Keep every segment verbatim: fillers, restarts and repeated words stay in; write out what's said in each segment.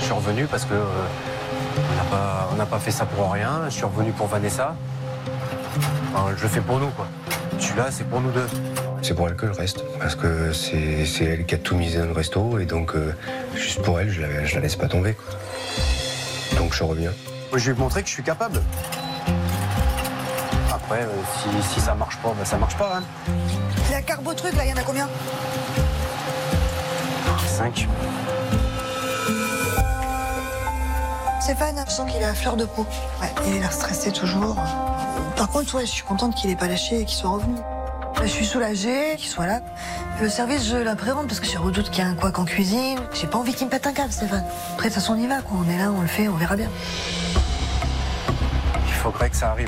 Je suis revenu parce que euh, on n'a pas, on n'a pas fait ça pour rien. Je suis revenu pour Vanessa. Enfin, je le fais pour nous, quoi. Je suis là, c'est pour nous deux. C'est pour elle que je reste, parce que c'est, c'est elle qui a tout misé dans le resto, et donc euh, juste pour elle, je la, je la laisse pas tomber, quoi. Donc je reviens. Moi, je vais lui montrer que je suis capable. Après, euh, si, si ça marche pas, bah, ça marche pas. Hein. La carbo truc, là, il y en a combien? cinq. Stéphane, je sens qu'il est à fleur de peau. Ouais, il a l'air stressé toujours. Par contre, ouais, je suis contente qu'il ait pas lâché et qu'il soit revenu. Je suis soulagée qu'il soit là. Le service, je l'appréhende parce que je redoute qu'il y a un couac en cuisine. J'ai pas envie qu'il me pète un câble, Stéphane. Après, de toute façon, on y va, quoi. On est là, on le fait, on verra bien. Il faudrait que ça arrive.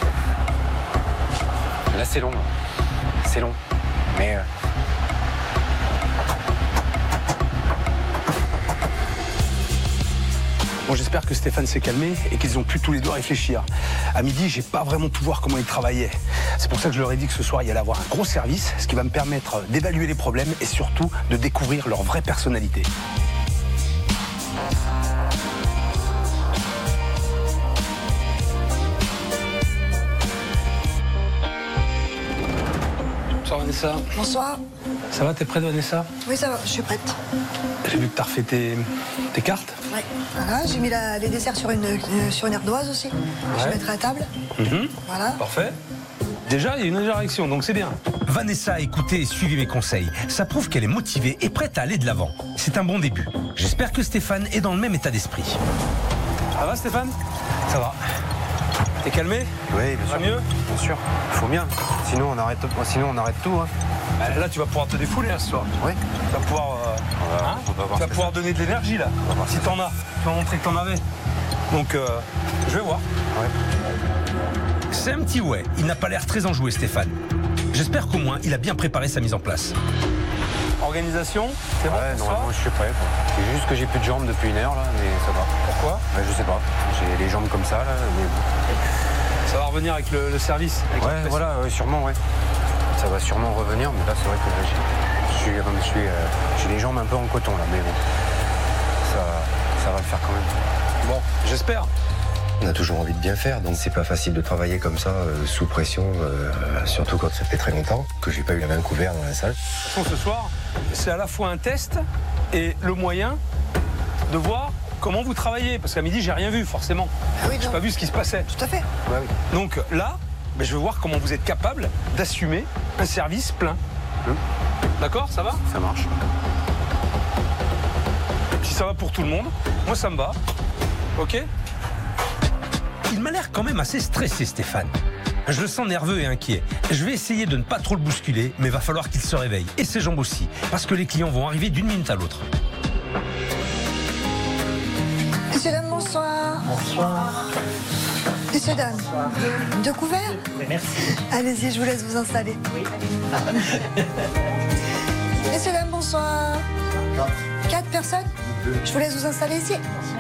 Là, c'est long. C'est long. Mais... Euh... Bon, j'espère que Stéphane s'est calmé et qu'ils ont pu tous les deux réfléchir. À midi, j'ai pas vraiment pu voir comment ils travaillaient. C'est pour ça que je leur ai dit que ce soir, il y allait avoir un gros service, ce qui va me permettre d'évaluer les problèmes et surtout de découvrir leur vraie personnalité. Bonsoir Vanessa. Bonsoir. Ça va, t'es prête Vanessa? Oui, ça va, je suis prête. J'ai vu que t'as refait tes, tes cartes. Oui. Voilà, j'ai mis la- les desserts sur une, euh, sur une ardoise aussi. Je Ouais. mettrai à table. Mhm. Voilà. Parfait. Déjà, il y a une réaction, donc c'est bien. Vanessa a écouté et suivi mes conseils. Ça prouve qu'elle est motivée et prête à aller de l'avant. C'est un bon début. J'espère que Stéphane est dans le même état d'esprit. Ça va Stéphane? Ça va. T'es calmé? Oui, bien Ça sûr. va mieux? Bien sûr. Il faut bien. Sinon, on arrête, sinon, on arrête tout. Hein. Bah, là, tu vas pouvoir te défouler hein, ce soir. Oui. Tu vas pouvoir, euh, va- hein, on va voir tu vas ce que pouvoir donner de l'énergie là. va voir ce Si que t'en as, tu vas montrer que t'en avais. Donc, euh, je vais voir. C'est un petit ouais. Il n'a pas l'air très enjoué, Stéphane. J'espère qu'au moins, il a bien préparé sa mise en place. Organisation, c'est bon Ouais, pour ce soir? normalement, je suis prêt. quoi. C'est juste que j'ai plus de jambes depuis une heure, là, mais ça va. Pourquoi? Ouais, je sais pas. J'ai les jambes comme ça, là. Mais... Ça va revenir avec le, le service. Avec la Ouais, pression. voilà, ouais, sûrement, ouais. Ça va sûrement revenir, mais là, c'est vrai que là, j'ai, je suis, je suis, euh, j'ai les jambes un peu en coton, là, mais bon. Ça, ça va le faire quand même. Bon, j'espère. On a toujours envie de bien faire, donc c'est pas facile de travailler comme ça, euh, sous pression, euh, surtout quand ça fait très longtemps que j'ai pas eu la main couverte dans la salle. De toute façon, ce soir, c'est à la fois un test et le moyen de voir comment vous travaillez. Parce qu'à midi, j'ai rien vu, forcément. Ah oui, J'ai non. pas vu ce qui se passait. Tout à fait. Ouais, oui. Donc là, ben, je veux voir comment vous êtes capable d'assumer un service plein. Hum. D'accord, ça va? Ça marche. Si ça va pour tout le monde, moi ça me va. Ok? Il m'a l'air quand même assez stressé, Stéphane. Je le sens nerveux et inquiet. Je vais essayer de ne pas trop le bousculer, mais va falloir qu'il se réveille. Et ses jambes aussi, parce que les clients vont arriver d'une minute à l'autre. Messieurs, dames, bonsoir. Bonsoir. Messieurs, dames, deux couverts? Merci. Allez-y, je vous laisse vous installer. Messieurs, dames, bonsoir. Quatre personnes? Je vous laisse vous installer ici.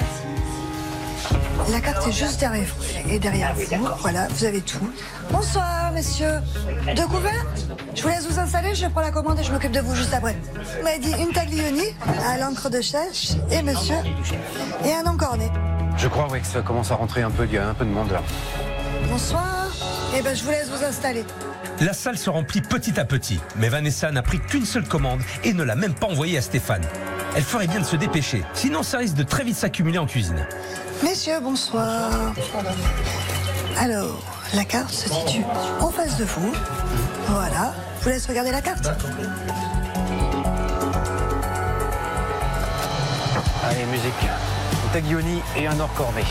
La carte est juste derrière, et derrière vous. Voilà, vous avez tout. Bonsoir, messieurs. Deux couverts? Je vous laisse vous installer, je prends la commande et je m'occupe de vous juste après. Vous m'avez dit une taglioni à l'encre de chèche et monsieur, et un encorné. Je crois ouais, que ça commence à rentrer un peu, il y a un peu de monde là. Bonsoir. Eh ben, je vous laisse vous installer. La salle se remplit petit à petit, mais Vanessa n'a pris qu'une seule commande et ne l'a même pas envoyée à Stéphane. Elle ferait bien de se dépêcher, sinon ça risque de très vite s'accumuler en cuisine. Messieurs, bonsoir. Alors, la carte se situe en face de vous. Voilà. Je vous laisse regarder la carte. Allez, musique. Une taglioni et un or-cornet.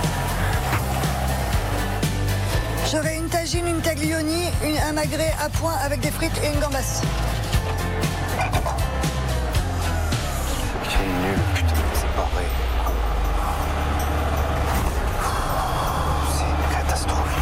J'aurai une tagine, une taglioni, une, un magret à point avec des frites et une gambasse. C'est nul, putain, c'est pas vrai. C'est une catastrophe.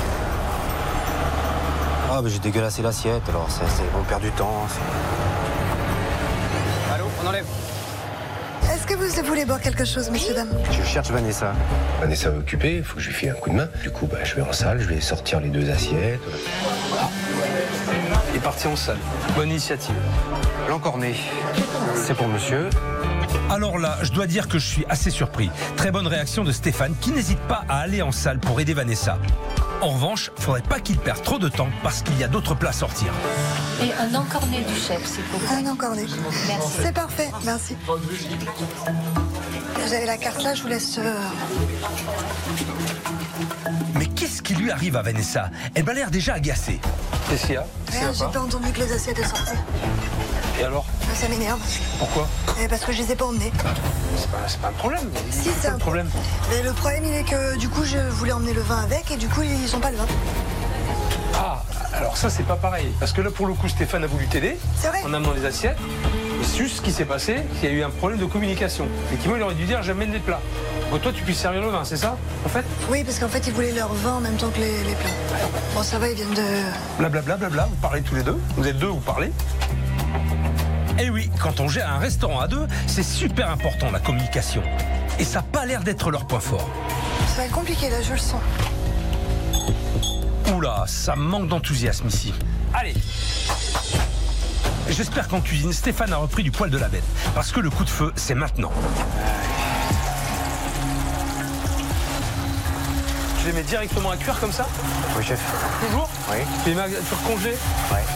Ah, bah j'ai dégueulassé l'assiette, alors c'est, c'est, on perd du temps. C'est... Allô, on enlève. Est-ce que vous voulez boire quelque chose, messieurs, dames? Je cherche Vanessa. Vanessa est occupée, il faut que je lui file un coup de main. Du coup, bah, je vais en salle, je vais sortir les deux assiettes. Il est parti en salle. Bonne initiative. L'encornet, c'est pour monsieur. Alors là, je dois dire que je suis assez surpris. Très bonne réaction de Stéphane qui n'hésite pas à aller en salle pour aider Vanessa. En revanche, faudrait pas qu'il perde trop de temps parce qu'il y a d'autres plats à sortir. Et un encorné du chef, s'il vous plaît. Un encorné. Merci. C'est parfait, merci. Vous avez la carte là, je vous laisse... euh, Mais qu'est-ce qui lui arrive à Vanessa? Elle m'a l'air déjà agacée. Qu'est-ce qu'il y a? Rien, j'ai pas entendu que les assiettes étaient sorties. Et alors? Ça m'énerve. Pourquoi? Eh, Parce que je les ai pas emmenées. C'est pas, c'est pas un problème. Si, c'est un problème. Mais le problème, il est que du coup, je voulais emmener le vin avec et du coup, ils ont pas le vin. Ah, alors ça, c'est pas pareil. Parce que là, pour le coup, Stéphane a voulu t'aider C'est vrai. en amenant les assiettes. Et c'est juste ce qui s'est passé, qu'il y a eu un problème de communication. Effectivement, il aurait dû dire j'amène les plats. Pour toi, tu puisses servir le vin, c'est ça, en fait? Oui, parce qu'en fait, ils voulaient leur vin en même temps que les, les plats. Bon, ça va, ils viennent de... Blablabla, bla, bla, bla, vous parlez tous les deux. Vous êtes deux, vous parlez. Eh oui, quand on gère un restaurant à deux, c'est super important la communication. Et ça n'a pas l'air d'être leur point fort. Ça va être compliqué, là, je le sens. Oula, ça manque d'enthousiasme ici. Allez. J'espère qu'en cuisine, Stéphane a repris du poil de la bête. Parce que le coup de feu, c'est maintenant. Je les mets directement à cuire comme ça? Oui, chef. Toujours? Oui. Tu les mets à cuire congelé? Ouais.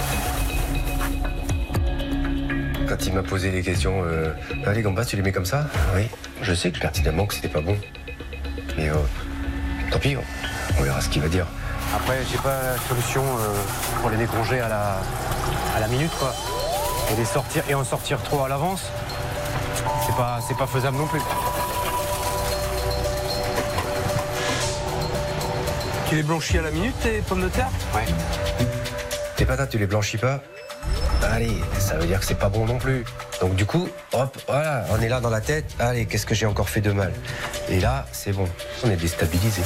Quand il m'a posé les questions, euh, ah, les gambas, tu les mets comme ça? Oui. Je sais que pertinemment que c'était pas bon. Mais euh, tant pis, on, on verra ce qu'il va dire. Après, j'ai pas la solution euh, pour les décongeler à la, à la minute, quoi. Et les sortir et en sortir trop à l'avance, c'est pas, c'est pas faisable non plus. Tu les blanchis à la minute, tes pommes de terre? Ouais. Tes patates, tu les blanchis pas? Allez, ça veut dire que c'est pas bon non plus. Donc du coup, hop, voilà, on est là dans la tête. Allez, qu'est-ce que j'ai encore fait de mal? Et là, c'est bon, on est déstabilisé.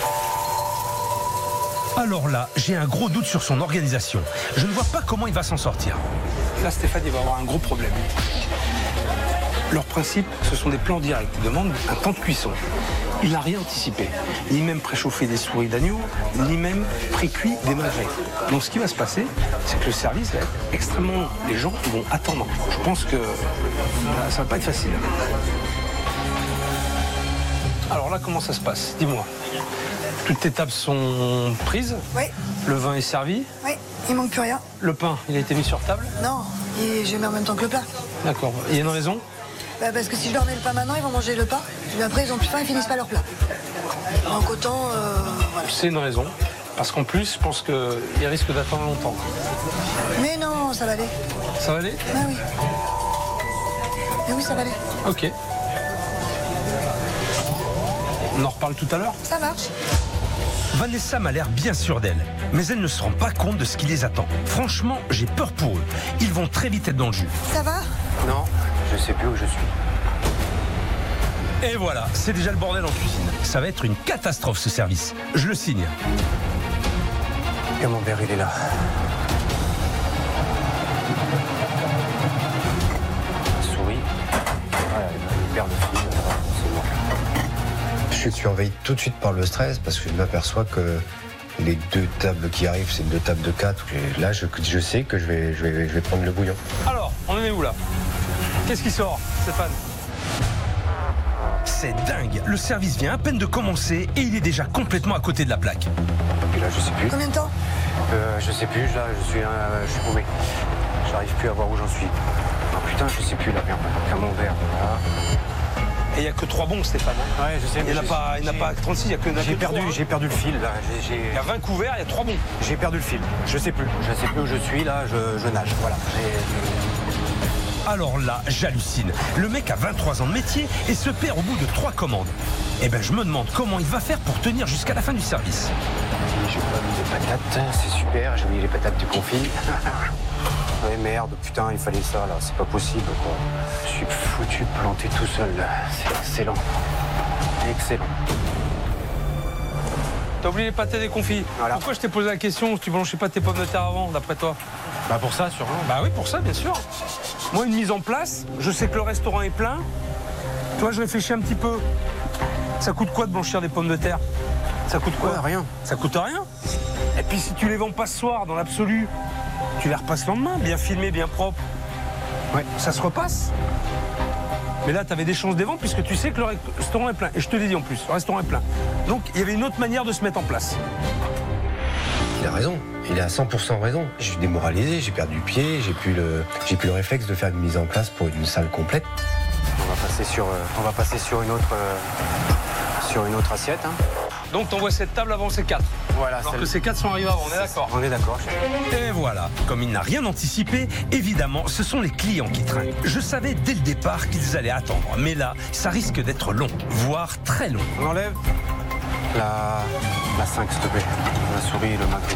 Alors là, j'ai un gros doute sur son organisation. Je ne vois pas comment il va s'en sortir. Là, Stéphane, il va avoir un gros problème. Leur principe, ce sont des plans directs. Ils demandent un temps de cuisson. Il n'a rien anticipé. Ni même préchauffé des souris d'agneau, ni même pré-cuit des magrets. Donc ce qui va se passer, c'est que le service va être extrêmement long. Les gens vont attendre. Je pense que ça va pas être facile. Alors là, comment ça se passe? Dis-moi. Toutes tes tables sont prises? Oui, Le vin est servi? oui, il manque plus rien. Le pain, il a été mis sur table? Non, et je mets en même temps que le plat. D'accord. Il y a une raison? Bah, parce que si je leur mets le pain maintenant, ils vont manger le pain. Puis après, ils ont plus faim, ils finissent pas leur plat. Donc autant, euh, voilà. C'est une raison. Parce qu'en plus, je pense qu'il risque d'attendre longtemps. Mais non, ça va aller. Ça va aller? Ah oui. Mais oui, ça va aller. Ok. On en reparle tout à l'heure? Ça marche. Vanessa m'a l'air bien sûre d'elle, mais elle ne se rend pas compte de ce qui les attend. Franchement, j'ai peur pour eux. Ils vont très vite être dans le jus. Ça va? Non, je sais plus où je suis. Et voilà, c'est déjà le bordel en cuisine. Ça va être une catastrophe ce service. Je le signe. Et mon verre, il est là. Souris. Voilà, une paire de fils, c'est bon. Je suis surveillé tout de suite par le stress parce que je m'aperçois que les deux tables qui arrivent, c'est deux tables de quatre. Et là, je, je sais que je vais, je, vais, je vais prendre le bouillon. Alors, on en est où là? Qu'est-ce qui sort, Stéphane? C'est dingue. Le service vient à peine de commencer et il est déjà complètement à côté de la plaque. Et là, je sais plus. Combien de temps? Euh, je sais plus, là, je suis, euh, je suis paumé. J'arrive plus à voir où j'en suis. Ah putain, je sais plus, là, merde. Tiens, mon verre. Là. Et il n'y a que trois bons, Stéphane. Hein. Ouais, je sais. Il n'y en a pas, il n'y en a pas trente-six, il n'y a que, J'ai que perdu, trois, hein. j'ai perdu le fil, là. J'ai, j'ai... Il y a vingt couverts, il y a trois bons. J'ai perdu le fil. Je sais plus. Je sais plus où je suis, là. Je, je nage. Voilà. J'ai... Alors là, j'hallucine. Le mec a vingt-trois ans de métier et se perd au bout de trois commandes. Eh ben, je me demande comment il va faire pour tenir jusqu'à la fin du service. J'ai pas mis des patates. C'est super. J'ai mis les patates du confit. Ouais, merde. Putain, il fallait ça, là. C'est pas possible, quoi. Je suis foutu planté tout seul, là. C'est excellent. Excellent. T'as oublié les pâtés des confits. Voilà. Pourquoi je t'ai posé la question si tu blanchis pas tes pommes de terre avant, d'après toi? Bah, pour ça, sûrement. Bah oui, pour ça, bien sûr. Moi, une mise en place, je sais que le restaurant est plein. Toi, je réfléchis un petit peu. Ça coûte quoi de blanchir des pommes de terre? Ça coûte quoi? Ouais, rien. Ça coûte rien. Et puis, si tu les vends pas ce soir, dans l'absolu, tu les repasses le lendemain, bien filmé, bien propre. Ouais. Ça se repasse. Mais là, tu avais des chances des ventes puisque tu sais que le restaurant est plein. Et je te l'ai dit en plus, le restaurant est plein. Donc, il y avait une autre manière de se mettre en place. Il a raison, il a à cent pour cent raison. Je suis démoralisé, j'ai perdu pied, j'ai plus le, j'ai plus le réflexe de faire une mise en place pour une salle complète. On va passer sur, euh, on va passer sur une autre, euh, sur une autre assiette. Hein. Donc, t'envoies cette table avant ces quatre. Voilà. Alors celle... que ces quatre sont arrivés avant, on est d'accord. On est d'accord. chef. Et voilà, comme il n'a rien anticipé, évidemment, ce sont les clients qui traînent. Je savais dès le départ qu'ils allaient attendre, mais là, ça risque d'être long, voire très long. On enlève la, la cinq, s'il te plaît. La souris et le magret.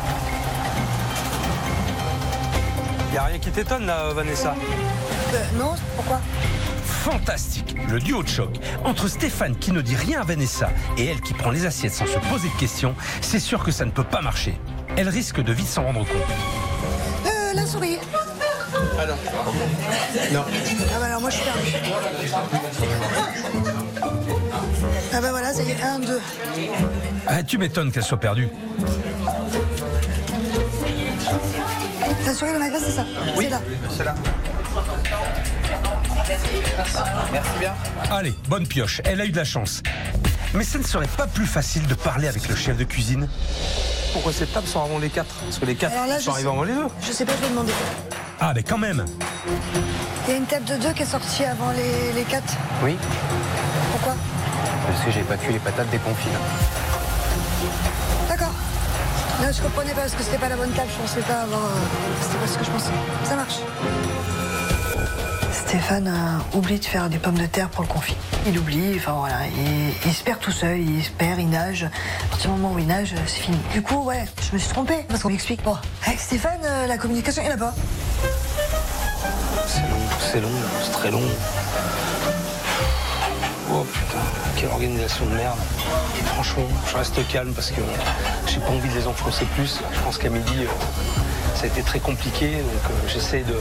Y a rien qui t'étonne là, Vanessa? Euh, non, pourquoi? Fantastique, le duo de choc. Entre Stéphane qui ne dit rien à Vanessa et elle qui prend les assiettes sans se poser de questions, c'est sûr que ça ne peut pas marcher. Elle risque de vite s'en rendre compte. Euh, la souris. Ah non. Non. Ah bah alors moi je suis perdu. Ah bah voilà, ça y est, un, deux. Ah, tu m'étonnes qu'elle soit perdue. La souris, le magret, c'est ça? Oui, c'est là. c'est là. Merci bien. Allez, bonne pioche, elle a eu de la chance. Mais ce ne serait pas plus facile de parler avec le chef de cuisine? Pourquoi ces tables sont avant les quatre? Parce que les quatre Alors là, sont je arrivés sais- avant les deux. Je sais pas, je vais demander. Ah, mais quand même. Il y a une table de deux qui est sortie avant les, les quatre. Oui, Pourquoi? parce que j'ai pas cuit les patates des confits. là. D'accord. Là, je comprenais pas parce que c'était pas la bonne table. Je pensais pas avoir. euh, C'était pas ce que je pensais. Ça marche. Stéphane a oublié de faire des pommes de terre pour le confit. Il oublie, enfin voilà, il, il se perd tout seul, il se perd, il nage. À partir du moment où il nage, c'est fini. Du coup, ouais, je me suis trompée. Parce qu'on lui explique. Bon, avec Stéphane, euh, la communication, il n'y en a pas. C'est long, c'est long, c'est très long. Oh putain, quelle organisation de merde. Franchement, je reste calme parce que j'ai pas envie de les enfoncer plus. Je pense qu'à midi, euh, ça a été très compliqué, donc euh, j'essaie de...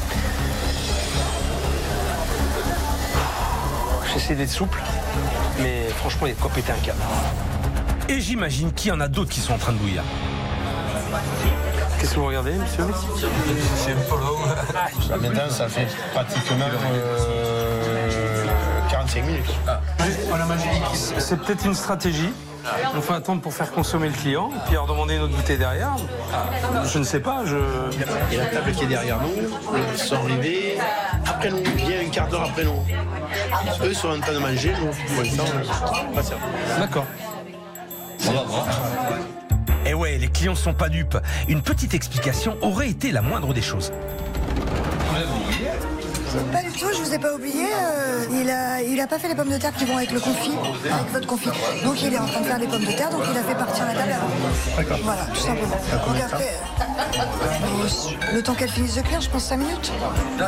J'essaie d'être souple, mais franchement, il y a de quoi péter un câble. Et j'imagine qu'il y en a d'autres qui sont en train de bouillir. Qu'est-ce que vous regardez, monsieur? Maintenant, ça fait pratiquement euh, quarante-cinq minutes. C'est peut-être une stratégie. On fait attendre pour faire consommer le client, et puis leur demander une autre bouteille derrière. Je ne sais pas, je... Il y a la table qui est derrière nous, ils sont arrivés après nous, bien un quart d'heure après nous. Eux sont en train de manger, nous, pour l'instant, on pas servi. D'accord. Et ouais, les clients sont pas dupes. Une petite explication aurait été la moindre des choses. Pas du tout, je vous ai pas oublié. euh, il, a, il a pas fait les pommes de terre qui vont avec le confit, avec votre confit. Donc il est en train de faire les pommes de terre, donc il a fait partir la table avant. Voilà, tout simplement. Donc après, euh, le temps qu'elle finisse de cuire, je pense cinq minutes.